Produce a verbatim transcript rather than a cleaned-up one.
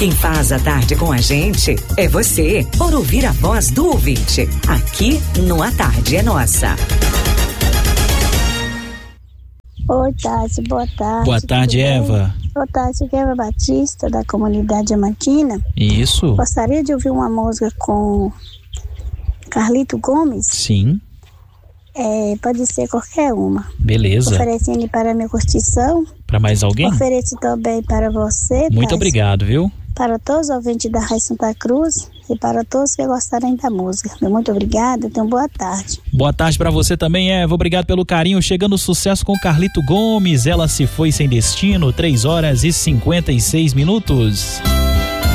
Quem faz a tarde com a gente é você, por ouvir a voz do ouvinte. Aqui no A Tarde é Nossa. Oi, Tati, boa tarde. Boa tarde, Eva. Boa tarde, aqui é Eva Batista, da comunidade Diamantina. Isso. Gostaria de ouvir uma música com Carlito Gomes. Sim. É, pode ser qualquer uma. Beleza. Oferecendo para a minha curtição. Para mais alguém? Ofereço também para você. Muito Tati, obrigado, viu? Para todos os ouvintes da Rádio Santa Cruz e para todos que gostarem da música. Muito obrigada, tenham boa tarde. Boa tarde para você também, Eva. Obrigado pelo carinho. Chegando o sucesso com Carlito Gomes. Ela se foi sem destino. três horas e cinquenta e seis minutos.